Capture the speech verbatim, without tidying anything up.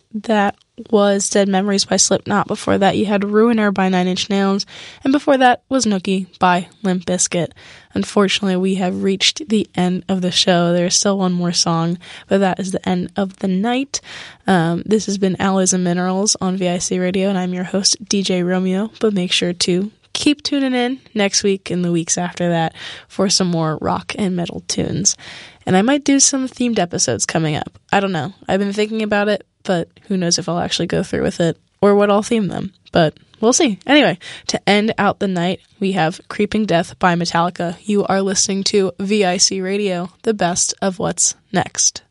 that was Dead Memories by Slipknot. Before that, you had Ruiner by Nine Inch Nails. And before that was Nookie by Limp Bizkit. Unfortunately, we have reached the end of the show. There is still one more song, but that is the end of the night. Um, this has been Alloys and Minerals on V I C Radio, and I'm your host, D J Romeo. But make sure to keep tuning in next week and the weeks after that for some more rock and metal tunes. And I might do some themed episodes coming up. I don't know. I've been thinking about it, but who knows if I'll actually go through with it or what I'll theme them. But we'll see. Anyway, to end out the night, we have Creeping Death by Metallica. You are listening to V I C Radio, the best of what's next.